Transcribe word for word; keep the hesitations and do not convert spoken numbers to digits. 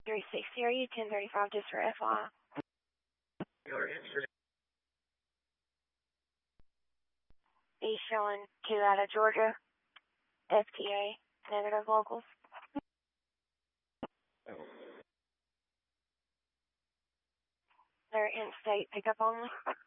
three sixty, are you ten thirty-five just for F Y I? He's showing two out of Georgia, F T A, negative locals. They're in-state pickup only.